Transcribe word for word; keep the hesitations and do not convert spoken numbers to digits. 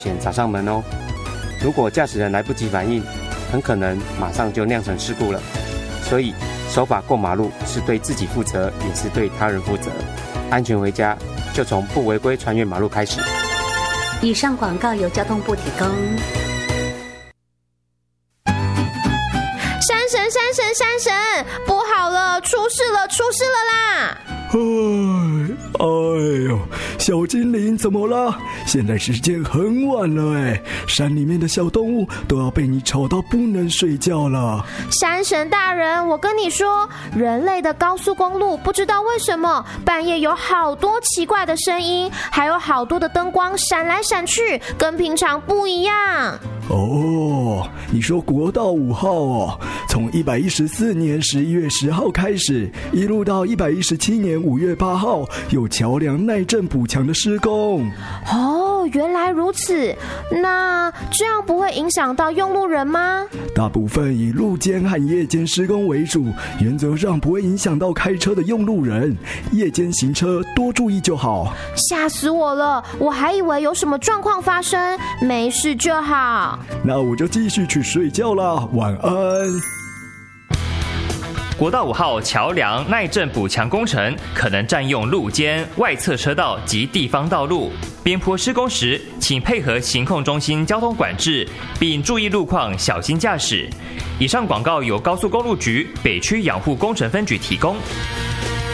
险找上门哦。如果驾驶人来不及反应，很可能马上就酿成事故了。所以守法过马路是对自己负责，也是对他人负责。安全回家，就从不违规穿越马路开始。 以上广告由交通部提供。 山神山神山神，不好了，出事了出事了啦！ 哎，哎呦，小精灵怎么了？现在时间很晚了哎，山里面的小动物都要被你吵到不能睡觉了。 山神大人，我跟你说，人类的高速公路不知道为什么半夜有好多奇怪的声音，还有好多的灯光闪来闪去，跟平常不一样。 哦，你说国道五号哦，从一百一十四年十一月十号开始，一路到一百一十七年五月八号，有桥梁耐震补强的施工。 哦，原来如此，那这样不会影响到用路人吗？ 大部分以路间和夜间施工为主，原则上不会影响到开车的用路人，夜间行车多注意就好。 吓死我了，我还以为有什么状况发生，没事就好。 那我就继续去睡觉啦，晚安。 国道五号桥梁耐震补强工程可能占用路肩、外侧车道及地方道路。边坡施工时，请配合行控中心交通管制，并注意路况，小心驾驶。以上广告由高速公路局北区养护工程分局提供。